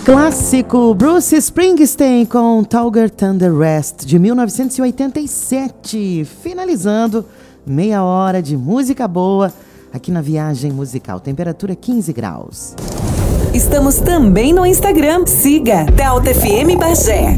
Clássico Bruce Springsteen com Talger Thunder Rest de 1987, finalizando meia hora de música boa aqui na Viagem Musical, temperatura 15 graus. Estamos também no Instagram, siga Delta FM Bagé.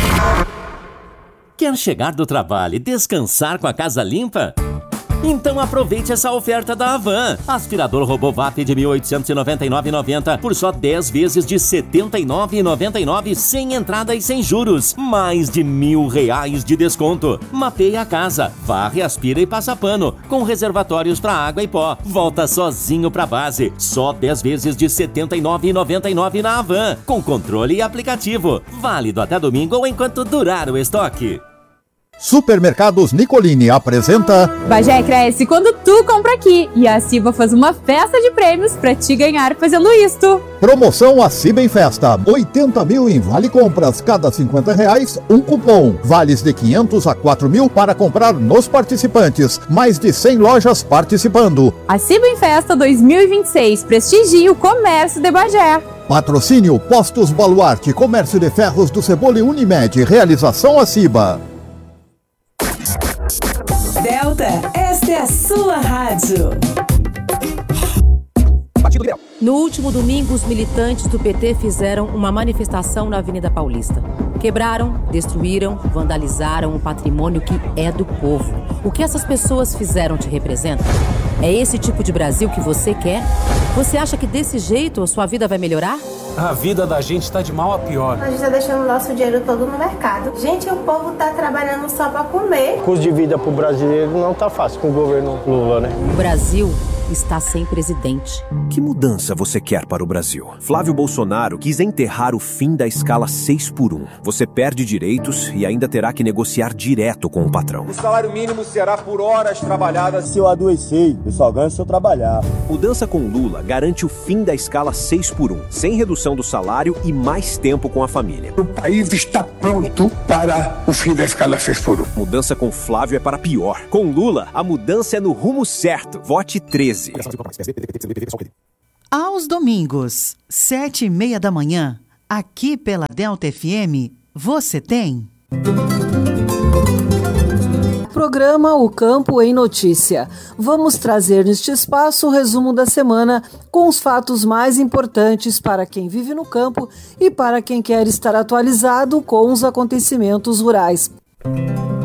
Quer chegar do trabalho e descansar com a casa limpa? Então aproveite essa oferta da Havan. Aspirador RoboVac de R$ 1.899,90 por só 10 vezes de R$ 79,99 sem entrada e sem juros. Mais de R$1.000 de desconto. Mapeia a casa, varre, aspira e passa pano, com reservatórios para água e pó. Volta sozinho para base. Só 10 vezes de R$ 79,99 na Havan, com controle e aplicativo. Válido até domingo ou enquanto durar o estoque. Supermercados Nicolini apresenta Bagé cresce quando tu compra aqui. E a Ciba faz uma festa de prêmios pra te ganhar fazendo isto. Promoção A Ciba em Festa, 80 mil em vale compras, cada R$50 um cupom, vales de 500 a 4 mil para comprar nos participantes, mais de 100 lojas participando. A Ciba em Festa 2026, prestigie o comércio de Bagé. Patrocínio Postos Baluarte, Comércio de Ferros do Cebola e Unimed, realização A Ciba. Delta, esta é a sua rádio. No último domingo, os militantes do PT fizeram uma manifestação na Avenida Paulista. Quebraram, destruíram, vandalizaram o patrimônio que é do povo. O que essas pessoas fizeram te representa? É esse tipo de Brasil que você quer? Você acha que desse jeito a sua vida vai melhorar? A vida da gente tá de mal a pior. A gente tá deixando o nosso dinheiro todo no mercado. Gente, o povo tá trabalhando só pra comer. O custo de vida pro brasileiro não tá fácil com o governo Lula, né? O Brasil está sem presidente. Que mudança você quer para o Brasil? Flávio Bolsonaro quis enterrar o fim da escala 6x1. Você perde direitos e ainda terá que negociar direto com o patrão. O salário mínimo será por horas trabalhadas. Se eu adoecer, eu só ganho se eu trabalhar. Mudança com Lula garante o fim da escala 6x1, sem redução do salário e mais tempo com a família. O país está pronto para o fim da escala 6x1. Mudança com Flávio é para pior. Com Lula, a mudança é no rumo certo. Vote 13. Aos domingos, 7h30 da manhã, aqui pela Delta FM, você tem... Programa O Campo em Notícia. Vamos trazer neste espaço o resumo da semana com os fatos mais importantes para quem vive no campo e para quem quer estar atualizado com os acontecimentos rurais.